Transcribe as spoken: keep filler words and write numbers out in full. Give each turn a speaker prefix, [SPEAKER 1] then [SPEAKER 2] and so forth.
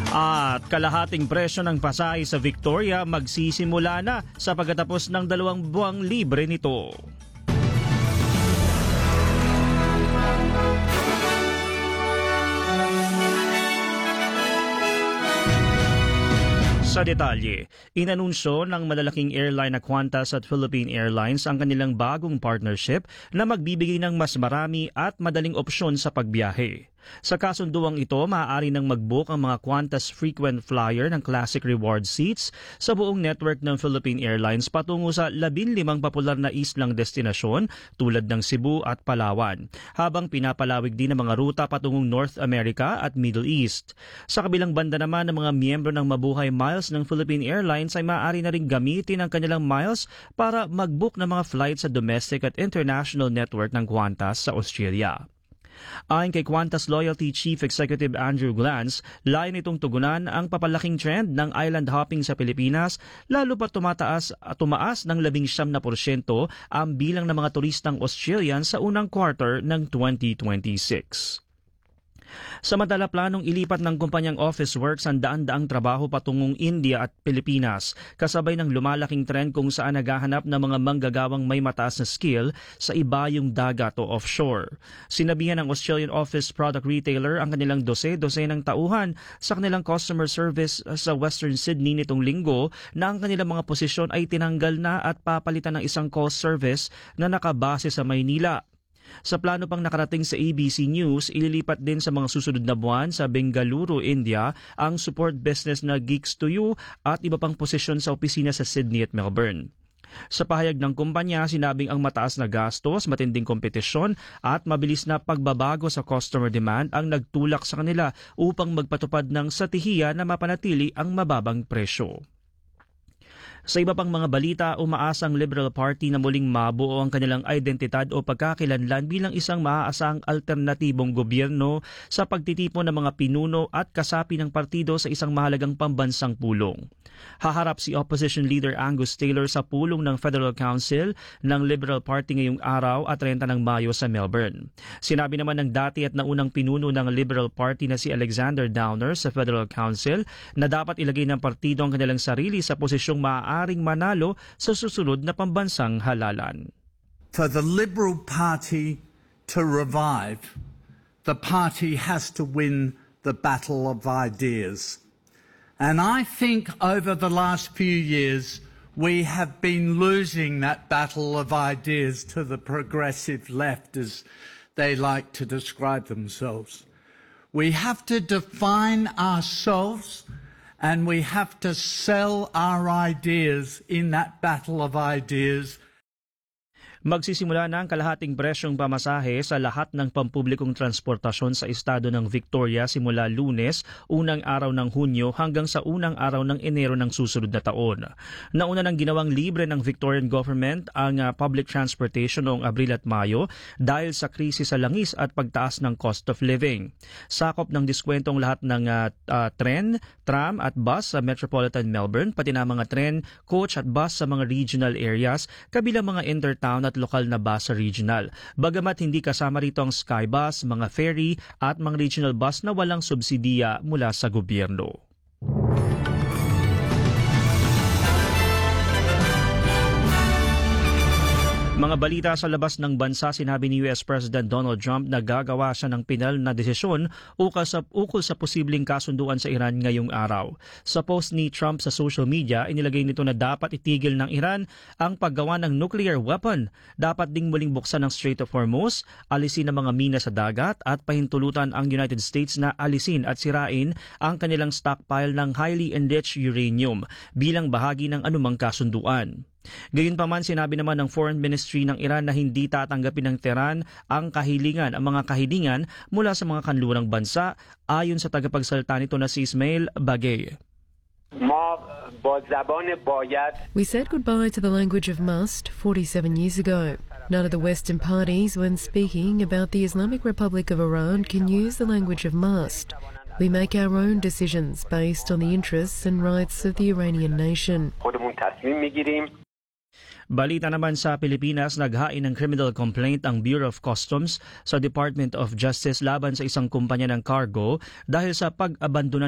[SPEAKER 1] At kalahating presyo ng pasahe sa Victoria magsisimula na sa pagkatapos ng dalawang buwang libre nito. Sa detalye, inanunsyo ng malalaking airline na Qantas at Philippine Airlines ang kanilang bagong partnership na magbibigay ng mas marami at madaling opsyon sa pagbiyahe. Sa kasunduang ito, maaari nang mag-book ang mga Qantas frequent flyer ng Classic Reward seats sa buong network ng Philippine Airlines patungo sa labing limang popular na islang destinasyon tulad ng Cebu at Palawan, habang pinapalawig din ang mga ruta patungong North America at Middle East. Sa kabilang banda naman, ng mga miyembro ng Mabuhay Miles ng Philippine Airlines ay maaari na rin gamitin ang kanilang miles para mag-book ng mga flights sa domestic at international network ng Qantas sa Australia. Ayon kay Qantas Loyalty Chief Executive Andrew Glantz, layo nitong tugunan ang papalaking trend ng island hopping sa Pilipinas, lalo pa tumataas at tumaas ng labing siyam na porsyento ang bilang ng mga turistang Australian sa unang quarter ng twenty twenty-six. Samantala, planong ilipat ng kumpanyang Officeworks ang daan-daang trabaho patungong India at Pilipinas, kasabay ng lumalaking trend kung saan naghahanap ng mga manggagawang may mataas na skill sa ibayong dagat o offshore. Sinabihan ng Australian office product retailer ang kanilang dose-dose ng tauhan sa kanilang customer service sa Western Sydney nitong linggo na ang kanilang mga posisyon ay tinanggal na at papalitan ng isang call service na nakabase sa Maynila. Sa plano pang nakarating sa A B C News, ililipat din sa mga susunod na buwan sa Bengaluru, India, ang support business na Geeks to You at iba pang posisyon sa opisina sa Sydney at Melbourne. Sa pahayag ng kumpanya, sinabing ang mataas na gastos, matinding kompetisyon at mabilis na pagbabago sa customer demand ang nagtulak sa kanila upang magpatupad ng satihiya na mapanatili ang mababang presyo. Sa iba pang mga balita, umaasa ang Liberal Party na muling mabuo ang kanilang identidad o pagkakilanlan bilang isang maaasahang alternatibong gobyerno sa pagtitipon ng mga pinuno at kasapi ng partido sa isang mahalagang pambansang pulong. Haharap si Opposition Leader Angus Taylor sa pulong ng Federal Council ng Liberal Party ngayong araw at thirty ng Mayo sa Melbourne. Sinabi naman ng dati at naunang pinuno ng Liberal Party na si Alexander Downer sa Federal Council na dapat ilagay ng partido ang kanilang sarili sa posisyong maaaring manalo sa susunod na pambansang halalan.
[SPEAKER 2] For the Liberal Party to revive, the party has to win the battle of ideas. And I think over the last few years, we have been losing that battle of ideas to the progressive left, as they like to describe themselves. We have to define ourselves, and we have to sell our ideas in that battle of ideas.
[SPEAKER 1] Magsisimula na ang kalahating presyong pamasahe sa lahat ng pampublikong transportasyon sa estado ng Victoria simula Lunes, unang araw ng Hunyo hanggang sa unang araw ng Enero ng susunod na taon. Nauna nang ginawang libre ng Victorian government ang uh, public transportation noong Abril at Mayo dahil sa krisis sa langis at pagtaas ng cost of living. Sakop ng diskwentong lahat ng uh, uh, tren, tram at bus sa Metropolitan Melbourne, pati na mga tren, coach at bus sa mga regional areas, kabilang mga intertown at lokal na bus sa regional. Bagamat hindi kasama rito ang Skybus, mga ferry at mga regional bus na walang subsidiya mula sa gobyerno. Mga balita sa labas ng bansa, sinabi ni U S President Donald Trump na gagawa siya ng pinal na desisyon ukol sa, ukol sa posibleng kasunduan sa Iran ngayong araw. Sa post ni Trump sa social media, inilagay nito na dapat itigil ng Iran ang paggawa ng nuclear weapon. Dapat ding muling buksan ang Strait of Hormuz, alisin ang mga mina sa dagat at pahintulutan ang United States na alisin at sirain ang kanilang stockpile ng highly enriched uranium bilang bahagi ng anumang kasunduan. Gayunpaman, sinabi naman ng Foreign Ministry ng Iran na hindi tatanggapin ng Tehran ang kahilingan, ang mga kahilingan mula sa mga kanlurang bansa, ayon sa tagapagsalita nito na si Ismail Bagay.
[SPEAKER 3] We said goodbye to the language of must forty-seven years ago. None of the Western parties, when speaking about the Islamic Republic of Iran, can use the language of must. We make our own decisions based on the interests and rights of the Iranian nation.
[SPEAKER 1] Balita naman sa Pilipinas, naghain ng criminal complaint ang Bureau of Customs sa Department of Justice laban sa isang kumpanya ng cargo dahil sa pag-abandona